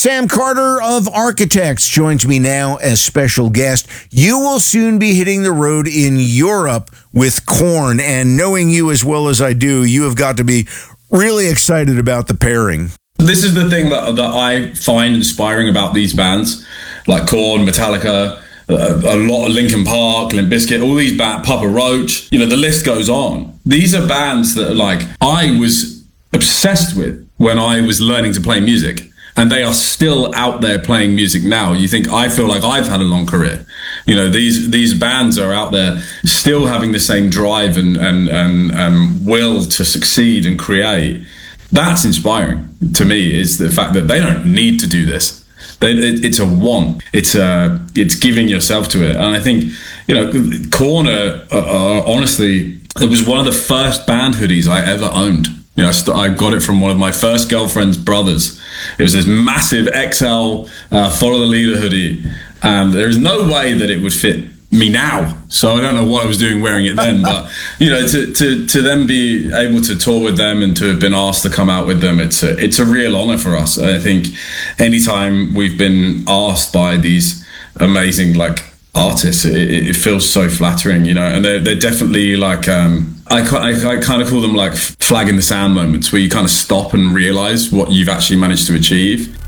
Sam Carter of Architects joins me now as special guest. You will soon be hitting the road in Europe with Korn, and knowing you as well as I do, you have got to be really excited about the pairing. This is the thing that I find inspiring about these bands, like Korn, Metallica, a lot of Linkin Park, Limp Bizkit, all these bands, Papa Roach, the list goes on. These are bands that I was obsessed with when I was learning to play music. And they are still out there playing music now. I feel like I've had a long career. These bands are out there still having the same drive and will to succeed and create. That's inspiring to me, is the fact that they don't need to do this. It's a want. It's giving yourself to it. And I think, Korn are honestly, it was one of the first band hoodies I ever owned. I got it from one of my first girlfriend's brothers. It was this massive XL Follow the Leader hoodie, and there's no way that it would fit me now. So I don't know what I was doing wearing it then, but to then be able to tour with them and to have been asked to come out with them, it's a real honor for us. I think anytime we've been asked by these amazing artists, it feels so flattering, and they're definitely I kind of call them flag in the sand moments, where you kind of stop and realize what you've actually managed to achieve.